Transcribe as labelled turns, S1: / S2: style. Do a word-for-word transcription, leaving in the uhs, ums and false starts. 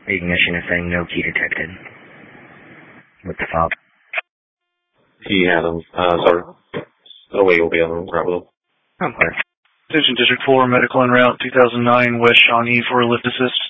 S1: Ignition is saying no key detected. With the fob.
S2: He had him. Uh, sorry. Oh, wait, we'll be on the route with him.
S1: Okay.
S3: Attention District four, medical en route two thousand nine, West Shawnee for lift assist.